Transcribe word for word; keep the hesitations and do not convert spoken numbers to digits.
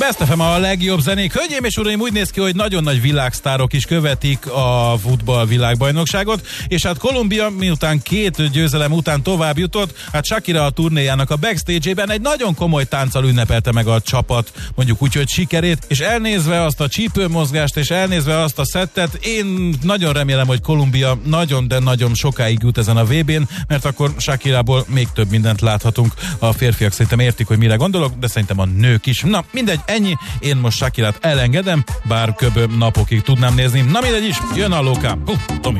Best ef em a legjobb zenék. Hölgyeim és uraim, úgy néz ki, hogy nagyon nagy világsztárok is követik a futball világbajnokságot, és hát Kolumbia miután két győzelem után tovább jutott, hát Shakira a turnéjának a backstage-ében egy nagyon komoly tánccal ünnepelte meg a csapat, mondjuk úgy, hogy sikerét, és elnézve azt a csípőmozgást, és elnézve azt a szettet, én nagyon remélem, hogy Kolumbia nagyon, de nagyon sokáig jut ezen a vé bén, mert akkor Shakirából még több mindent láthatunk. A férfiak szerintem értik, hogy mire gondolok, de szerintem a nők is. Na, mindegy, ennyi. Én most Shakirát elengedem, bár köböm napokig tudnám nézni. Na mindegy is, jön a Lóka. Hú, Tomi.